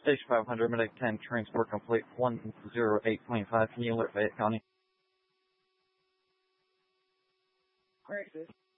Station 500, Medic 10, transport complete 10825. Can you alert Fayette County? Alright, sis.